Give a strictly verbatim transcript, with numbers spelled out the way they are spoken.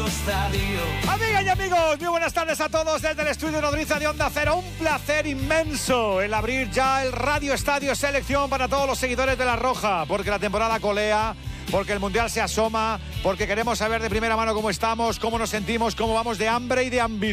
estadio. Amigas y amigos, muy buenas tardes a todos desde el estudio Nodriza de Onda Cero. Un placer inmenso el abrir ya el Radio Estadio Selección para todos los seguidores de La Roja, porque la temporada colea, porque el Mundial se asoma, porque queremos saber de primera mano cómo estamos, cómo nos sentimos, cómo vamos de hambre y de ambición.